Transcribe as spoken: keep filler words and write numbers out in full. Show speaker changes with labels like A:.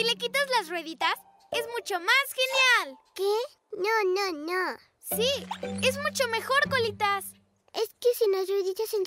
A: le quitas las rueditas, es mucho más genial.
B: ¿Qué? No, no, no.
A: Sí, es mucho mejor, Colitas.
B: Es que sin las rueditas